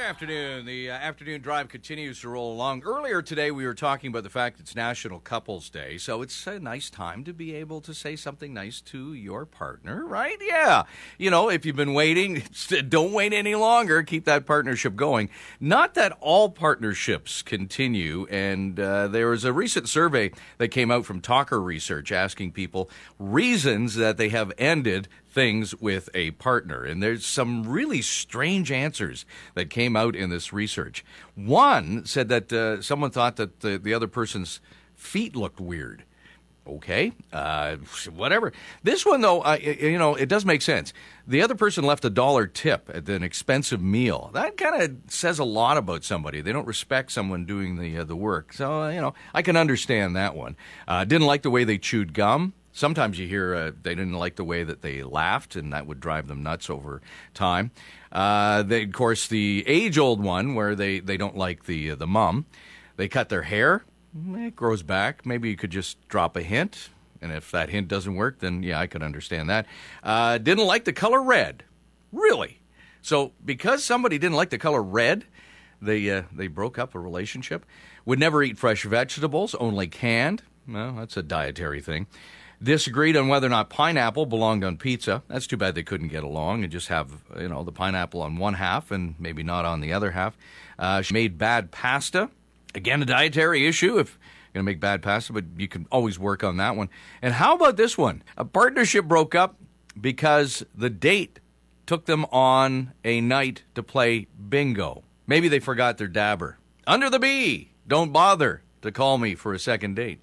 afternoon. The afternoon drive continues to roll along. Earlier today, we were talking about the fact it's National Couples Day, so it's a nice time to be able to say something nice to your partner, right? Yeah. You know, if you've been waiting, don't wait any longer. Keep that partnership going. Not that all partnerships continue, and there was a recent survey that came out from Talker Research asking people reasons that they have ended things with a partner. And there's some really strange answers that came out in this research. One said that someone thought that the other person's feet looked weird. Okay, whatever. This one, though, it does make sense. The other person left $1 tip at an expensive meal. That kind of says a lot about somebody. They don't respect someone doing the work. So, I can understand that one. Didn't like the way they chewed gum. Sometimes you hear they didn't like the way that they laughed, and that would drive them nuts over time. Of course, the age-old one where they don't like the mom. They cut their hair. It grows back. Maybe you could just drop a hint, and if that hint doesn't work, then, yeah, I could understand that. Didn't like the color red. Really? So because somebody didn't like the color red, they broke up a relationship. Would never eat fresh vegetables, only canned. Well, that's a dietary thing. Disagreed on whether or not pineapple belonged on pizza. That's too bad they couldn't get along and just have, the pineapple on one half and maybe not on the other half. She made bad pasta. Again, a dietary issue if you're going to make bad pasta, but you can always work on that one. And how about this one? A partnership broke up because the date took them on a night to play bingo. Maybe they forgot their dabber. Under the bee, don't bother to call me for a second date.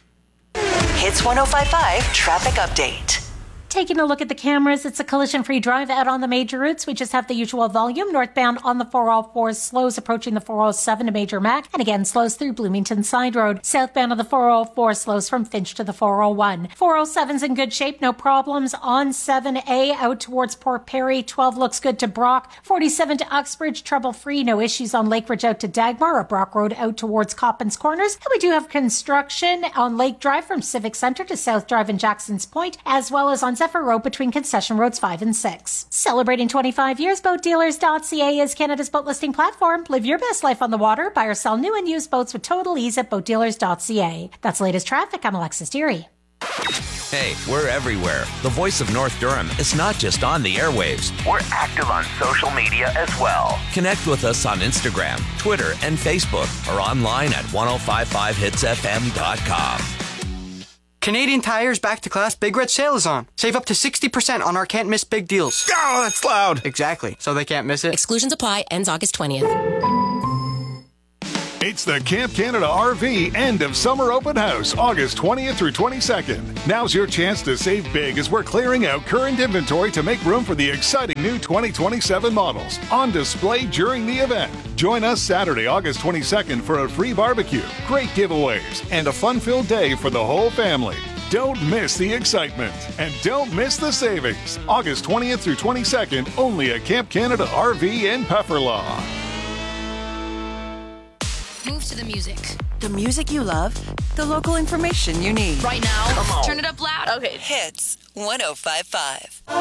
Hits 105.5 Traffic Update. Taking a look at the cameras, it's a collision-free drive out on the major routes. We just have the usual volume. Northbound on the 404 slows approaching the 407 to Major Mac, and again slows through Bloomington Side Road. Southbound on the 404 slows from Finch to the 401. 407's in good shape, no problems. On 7A out towards Port Perry, 12 looks good to Brock. 47 to Uxbridge, trouble-free, no issues on Lake Ridge out to Dagmar, or Brock Road out towards Coppins Corners. And we do have construction on Lake Drive from Civic Center to South Drive and Jackson's Point, as well as on Zephyr Road between Concession Roads 5 and 6. Celebrating 25 years, BoatDealers.ca is Canada's boat listing platform. Live your best life on the water. Buy or sell new and used boats with total ease at BoatDealers.ca. That's latest traffic. I'm Alexis Deary. Hey, we're everywhere. The voice of North Durham is not just on the airwaves. We're active on social media as well. Connect with us on Instagram, Twitter, and Facebook, or online at 1055hitsfm.com. Canadian Tire's Back to Class Big Red Sale is on. Save up to 60% on our can't miss big deals. Oh, that's loud. Exactly. So they can't miss it. Exclusions apply. Ends August 20th. It's the Camp Canada RV End of Summer Open House, August 20th through 22nd. Now's your chance to save big as we're clearing out current inventory to make room for the exciting new 2027 models on display during the event. Join us Saturday, August 22nd for a free barbecue, great giveaways, and a fun-filled day for the whole family. Don't miss the excitement and don't miss the savings. August 20th through 22nd, only at Camp Canada RV in Pefferlaw. Move to the music. The music you love, the local information you need. Right now. Turn it up loud. Okay. Hits 105.5.